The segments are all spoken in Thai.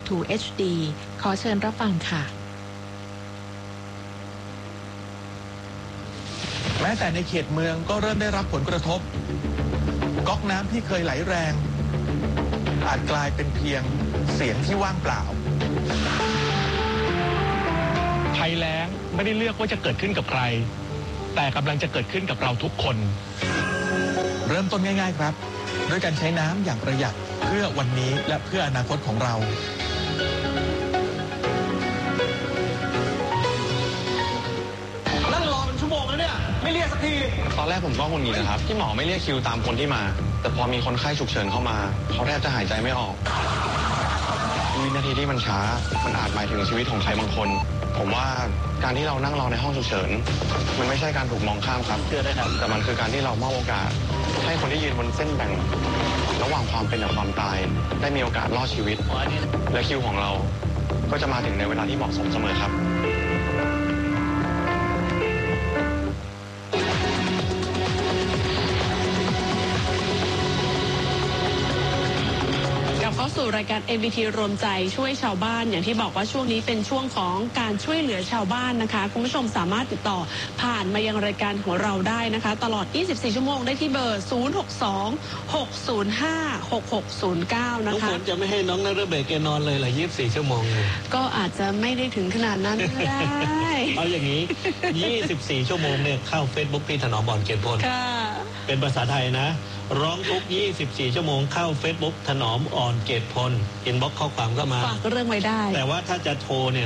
True HD ขอเชิญรับฟังค่ะแม้แต่ในเขตเมืองก็เริ่มได้รับผลกระทบก๊อกน้ำที่เคยไหลแรงอาจกลายเป็นเพียงเสียงที่ว่างเปล่าภัยแล้งไม่ได้เลือกว่าจะเกิดขึ้นกับใครแต่กำลังจะเกิดขึ้นกับเราทุกคนเริ่มต้นง่ายๆครับด้วยการใช้น้ำอย่างประหยัดเพื่อวันนี้และเพื่ออนาคตของเรานั่งรอเป็นชั่วโมงแล้วเนี่ยไม่เรียกสักทีตอนแรกผมก็หงุดหงิดนะครับที่หมอไม่เรียกคิวตามคนที่มาแต่พอมีคนไข้ฉุกเฉินเข้ามาเขาแทบจะหายใจไม่ออกวินาทีที่มันช้ามันอาจหมายถึงชีวิตของใครบางคนผมว่าการที่เรานั่งรอในห้องฉุกเฉินมันไม่ใช่การถูกมองข้ามครับแต่มันคือการที่เรามอบโอกาสให้คนที่ยืนบนเส้นแบ่งระหว่างความเป็นกับความตายได้มีโอกาสรอดชีวิตและคิวของเราก็จะมาถึงในเวลาที่เหมาะสมเสมอครับเข้าสู่รายการ MBT รวมใจช่วยชาวบ้านอย่างที่บอกว่าช่วงนี้เป็นช่วงของการช่วยเหลือชาวบ้านนะคะคุณผู้ชมสามารถติดต่อผ่านมายังรายการของเราได้นะคะตลอด24ชั่วโมงได้ที่เบอร์062-605-6609นะคะน้องฝนจะไม่ให้น้องนักเรียนเบรกแกนอนเลยเหรอ24ชั่วโมงก็อาจจะไม่ได้ถึงขนาดนั้นก็ได้เอาอย่างนี้24ชั่วโมงเนี่ยเข้า Facebook พี่ถนอมอ่อนเกตพลเป็นภาษาไทยนะร้องทุกข์24ชั่วโมงเข้า Facebook ถนอมอ่อนเกตพลอินบ็อกซ์ข้อความเข้ามาฝากเรื่องไว้ได้แต่ว่าถ้าจะโทรเนี่ย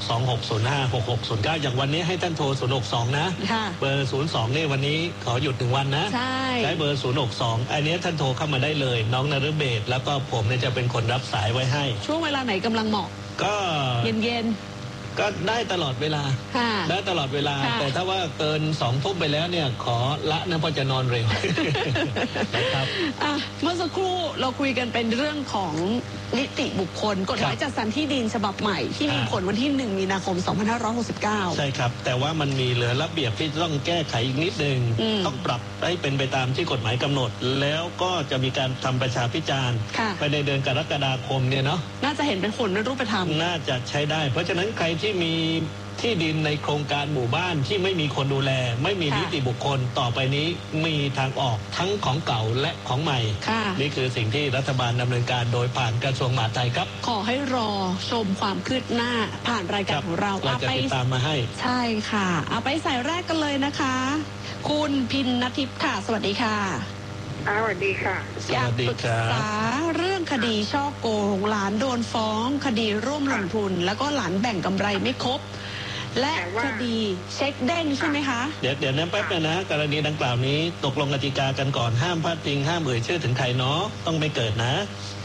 0626056609อย่างวันนี้ให้ท่านโทร062นะเบอร์02นี่วันนี้ขอหยุด1วันนะใช้เบอร์062อันนี้ท่านโทรเข้ามาได้เลยน้องนฤเบศแล้วก็ผมเนี่ยจะเป็นคนรับสายไว้ให้ช่วงเวลาไหนกำลังเหมาะก็เย็นก็ได้ตลอดเวลาได้ตลอดเวลาแต่ถ้าว่าเกิน2 ทุ่มไปแล้วเนี่ยขอละนะเพราะจะนอนเร็วนะครับเมื่อสักครู่เราคุยกันเป็นเรื่องของนิติบุคคลกฎหมายจัดสรรที่ดินฉบับใหม่ที่มีผลวันที่1มีนาคม2569 ใช่ครับแต่ว่ามันมีเหลือระเบียบที่ต้องแก้ไขอีกนิดนึงต้องปรับให้เป็นไปตามที่กฎหมายกำหนดแล้วก็จะมีการทำประชาพิจารณ์ไปในเดือนกรกฎาคมเนี่ยเนาะน่าจะเห็นเป็นผลในรูปธรรมน่าจะใช้ได้เพราะฉะนั้นใครที่มีที่ดินในโครงการหมู่บ้านที่ไม่มีคนดูแลไม่มีนิติบุคคลต่อไปนี้มีทางออกทั้งของเก่าและของใหม่นี่คือสิ่งที่รัฐบาลดำเนินการโดยผ่านกระทรวงมหาดไทยครับขอให้รอชมความคืบหน้าผ่านรายการของเราจะติดตามมาให้ใช่ค่ะเอาไปสายแรกกันเลยนะคะคุณพินณทิพย์ค่ะสวัสดีค่ะสวัสดีค่ะอยากปรึกษาเรื่องคดีช่อโกงหลานโดนฟ้องคดีร่วมลงทุนแล้วก็หลานแบ่งกำไรไม่ครบและคดีเช็คเด้งใช่ไหมคะเดี๋ยวนั้นแป๊บนะกรณีดังกล่าวนี้ตกลงกติกากันก่อนห้ามพาดพิงห้ามเอ่ยชื่อถึงใครเนาะต้องไม่เกิดนะ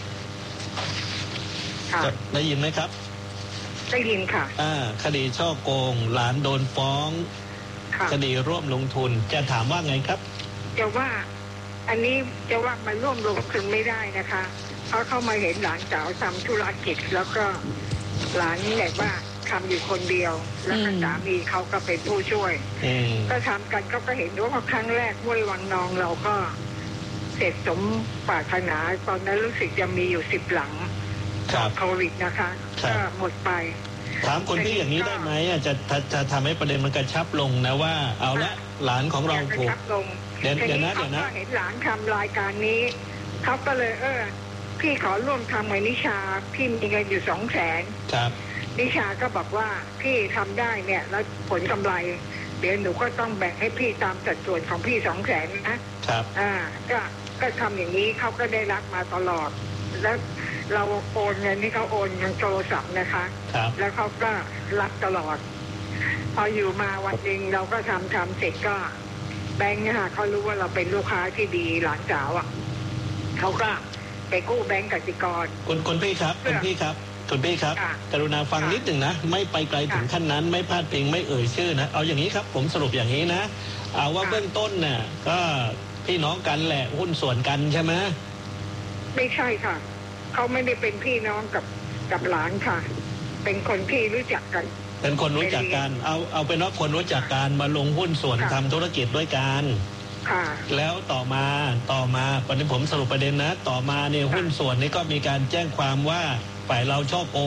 ได้ยินไหมครับได้ยินค่ะคดีช่อโกงหลานโดนฟ้องคดีร่วมลงทุนจะถามว่าไงครับจะว่าอันนี้จะว่ามันร่วมลงทุนไม่ได้นะคะเพราะเข้ามาเห็นหลานสาวทำธุรกิจแล้วก็หลานนี่แบบว่าทำอยู่คนเดียวแล้วก็สามีเขาก็เป็นผู้ช่วยก็ทำกันเขาก็เห็นว่าครั้งแรกห้วยวังนองเราก็เสร็จสมปรารถนาตอนนั้นรู้สึกจะมีอยู่10 หลังโควิดนะคะก็หมดไปถามคนที่อย่างนี้ได้ไหมจะทำให้ประเด็นมันกระชับลงนะว่าเอาละหลานของเราถูกเดี๋ยวนะเห็นหลานทำรายการนี้เขาก็เลยพี่ขอร่วมทำกับนิชาพี่มีเงินอยู่200,000 ครับนิชาก็บอกว่าพี่ทำได้เนี่ยแล้วผลกำไรเดี๋ยวหนูก็ต้องแบ่งให้พี่ตามสัดส่วนของพี่200,000 นะครับก็ทำอย่างนี้เขาก็ได้รับมาตลอดแล้วเราโอนเงินนี่เขาโอนทางโทรศัพท์นะคะแล้วเขาก็รับตลอดพออยู่มาวันหนึ่งเราก็ทำเสร็จก็แบงค์เนี่ยเขารู้ว่าเราเป็นลูกค้าที่ดีหลานสาวเขาก็ไปกู้แบงก์กสิกรคุณพี่ครับคุณพี่ครับกรุณาฟังนิดหนึ่งนะไม่ไปไกลถึงขั้นนั้นไม่พลาดพิงไม่เอ่ยชื่อนะเอาอย่างนี้ครับผมสรุปอย่างนี้นะเอาว่าเบื้องต้นน่ะก็พี่น้องกันแหละหุ้นส่วนกันใช่ไหมไม่ใช่ค่ะเขาไม่ได้เป็นพี่น้องกับหลานค่ะเป็นคนที่รู้จักกันเป็นคนรู้จักกันเอาเป็นว่าคนรู้จักกันมาลงหุ้นส่วนทำธุรกิจด้วยกันแล้วต่อมาวันนี้ผมสรุปประเด็นนะต่อมาเนี่ยหุ้นส่วนนี้ก็มีการแจ้งความว่าฝ่ายเราช่อโกง